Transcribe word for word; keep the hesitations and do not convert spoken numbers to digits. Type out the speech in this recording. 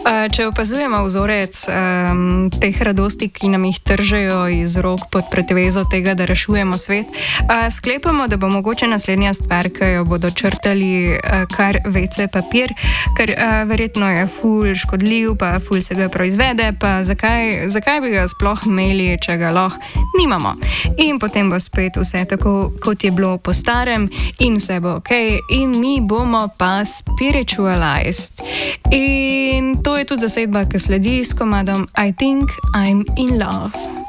Če opazujemo vzorec um, teh radosti, ki nam jih tržejo iz rok pod pretvezo tega, da rešujemo svet, uh, sklepamo, da bo mogoče naslednja stvar, ki jo bodo črtali, uh, kar ve ce papir, ker uh, verjetno je ful škodljiv, pa ful se ga proizvede, pa zakaj, zakaj bi ga sploh imeli, če ga lahko nimamo. In potem bo spet vse tako, kot je bilo po starem, in vse bo ok, in mi bomo pa spiritualized. In to je tudi zasedba, ki sledi s komadom I Think I'm in Love.